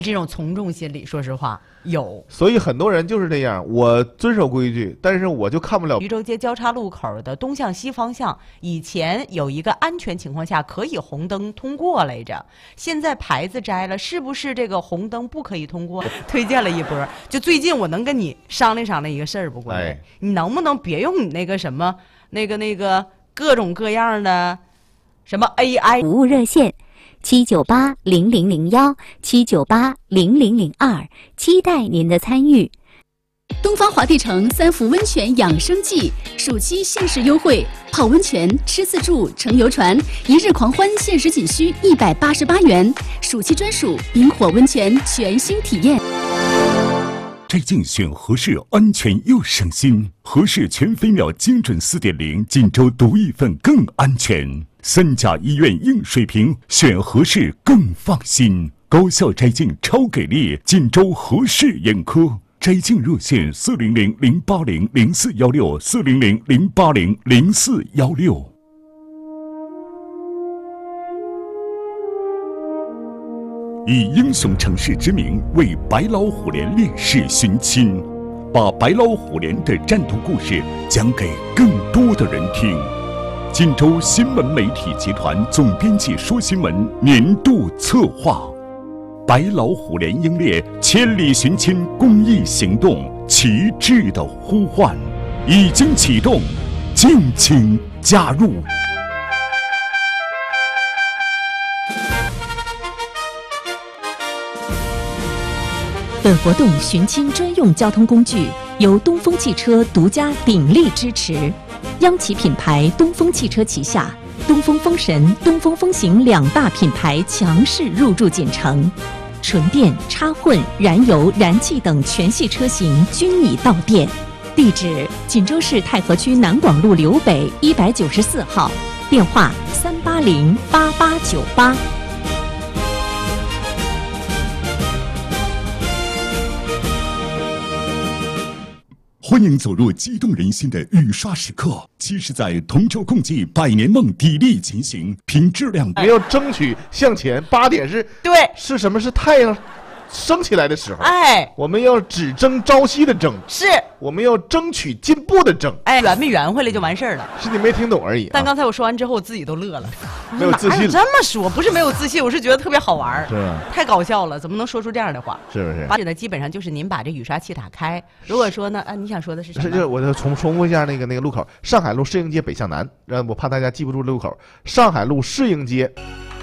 这种从众心理，说实话有。 所以很多人就是这样，我遵守规矩，但是我就看不了。 徐州街交叉路口的东向西方向，以前有一个安全情况下可以红灯通过来着，现在牌子摘了，是不是这个红灯不可以通过？推荐了一波。就最近我能跟你商量商量一个事儿不？关键你能不能别用你那个什么那个各种各样的什么 AI 服务热线798-0001，798-0002，期待您的参与。 东方华帝城三福温泉养生季暑期限时优惠，泡温泉、吃自助、乘游船，一日狂欢限时仅需188元，暑期专属冰火温泉全新体验。 摘镜选合适，安全又省心。合适全飞秒精准4.0，锦州独一份更安全。3甲医院硬水平，选合适更放心。高效摘镜超给力，锦州合适眼科。摘镜热线400-080-0416，400-080-0416。以英雄城市之名为白老虎连烈士寻亲，把白老虎连的战斗故事讲给更多的人听。锦州新闻媒体集团总编辑说新闻年度策划，白老虎连英烈千里寻亲公益行动旗帜的呼唤已经启动，敬请加入。 本活动寻亲专用交通工具由东风汽车独家鼎力支持，央企品牌东风汽车旗下东风风神、东风风行2大品牌强势入驻锦城，纯电、插混、燃油、燃气等全系车型均已到店。地址：锦州市太和区南广路刘北194号，电话380-8898。 欢迎走入激动人心的雨刷时刻，期是在同舟共济100年梦砥砺前行，凭质量。 我们要争取向前。8点是什么？是太阳升起来的时候。我们要只争朝夕的争， 是我们要争取进步的争。 圆没圆回来就完事儿了。 是你没听懂而已。 但刚才我说完之后，我自己都乐了， 没有自信。 这么说不是没有自信，我是觉得特别好玩， 是吧？ 太搞笑了，怎么能说出这样的话？ 是不是 ？8点呢，基本上就是您把这雨刷器打开。如果说呢，你想说的是什么？ 就是我重复一下那个路口，上海路适应街北向南，我怕大家记不住路口。上海路适应街